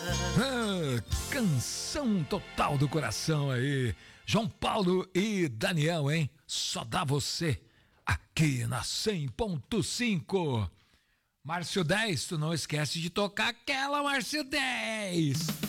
Canção total do coração aí. João Paulo e Daniel, hein? Só dá você aqui na 100.5. Márcio 10, tu não esquece de tocar aquela, Márcio 10.